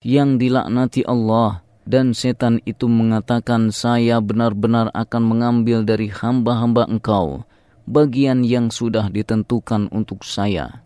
yang dilaknati Allah, dan setan itu mengatakan, saya benar-benar akan mengambil dari hamba-hamba engkau bagian yang sudah ditentukan untuk saya.